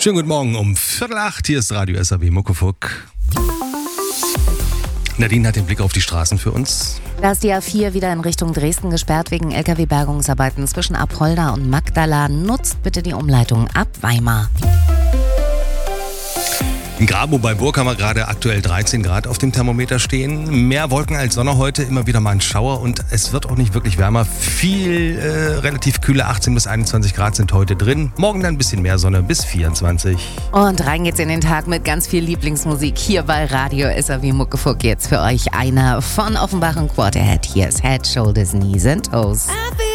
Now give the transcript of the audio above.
Schönen guten Morgen um 7:45. Hier ist Radio SAW Muckefuck. Nadine hat den Blick auf die Straßen für uns. Da ist die A4 wieder in Richtung Dresden gesperrt wegen LKW-Bergungsarbeiten zwischen Apolda und Magdala. Nutzt bitte die Umleitung ab Weimar. In Grabow bei Burg haben wir gerade aktuell 13 Grad auf dem Thermometer stehen. Mehr Wolken als Sonne heute, immer wieder mal ein Schauer und es wird auch nicht wirklich wärmer. Relativ kühle 18 bis 21 Grad sind heute drin. Morgen dann ein bisschen mehr Sonne bis 24. Und rein geht's in den Tag mit ganz viel Lieblingsmusik hier bei Radio SAW Muckefuck. Jetzt für euch einer von Offenbach und Quarterhead. Hier ist Head, Shoulders, Knees and Toes.